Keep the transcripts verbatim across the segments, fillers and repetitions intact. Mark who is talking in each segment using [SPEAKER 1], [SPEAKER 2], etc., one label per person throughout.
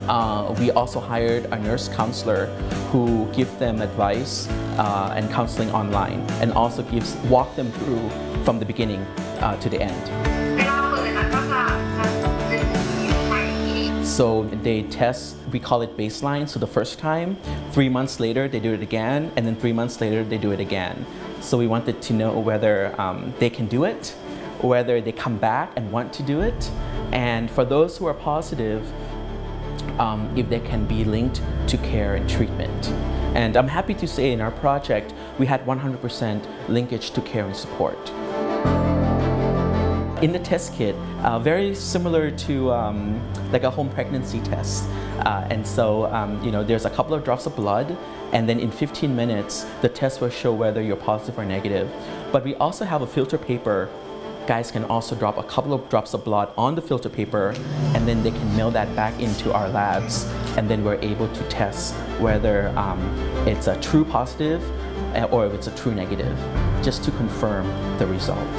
[SPEAKER 1] Uh, we also hired a nurse counselor who gives them advice uh, and counseling online, and also gives walk them through from the beginning uh, to the end. So they test, we call it baseline, so the first time, three months later they do it again, and then three months later they do it again. So we wanted to know whether um, they can do it, whether they come back and want to do it, and for those who are positive, um, if they can be linked to care and treatment. And I'm happy to say in our project, we had one hundred percent linkage to care and support. In the test kit, uh, very similar to um, like a home pregnancy test. Uh, and so, um, you know, there's a couple of drops of blood, and then in fifteen minutes, the test will show whether you're positive or negative. But we also have a filter paper. Guys can also drop a couple of drops of blood on the filter paper, and then they can mail that back into our labs, and then we're able to test whether um, it's a true positive or if it's a true negative, just to confirm the result.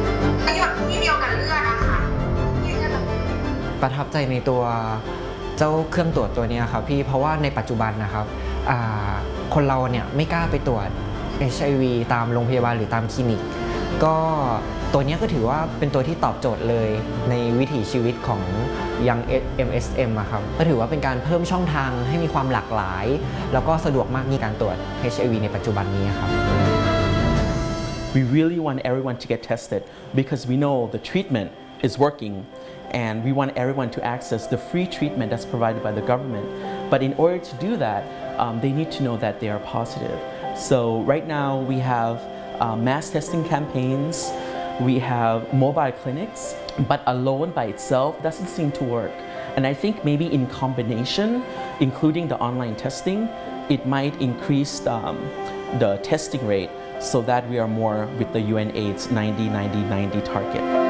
[SPEAKER 2] ประทับใจในตัวเจ้าเครื่องตรวจตัวนี้ครับพี่เพราะว่าในปัจจุบันนะครับคนเราเนี่ยไม่กล้าไปตรวจ เอช ไอ วี ตามโรงพยาบาลหรือตามคลินิกก็ตัวนี้ก็ถือว่าเป็นตัวที่ตอบโจทย์เลยในวิถีชีวิตของยัง เอ็ม เอส เอ็ม อะครับก็ถือว่าเป็นการเพิ่มช่องทางให้มีความหลากหลายแล้วก็สะดวกมากในการตรวจ เอช ไอ วี ในปัจจุบันนี้ครับ
[SPEAKER 1] We really want everyone to get tested because we know the treatment is working, and we want everyone to access the free treatment that's provided by the government. But in order to do that, um, they need to know that they are positive. So right now we have uh, mass testing campaigns, we have mobile clinics, but alone by itself doesn't seem to work. And I think maybe in combination, including the online testing, it might increase um, the testing rate so that we are more with the U N AIDS ninety ninety ninety target.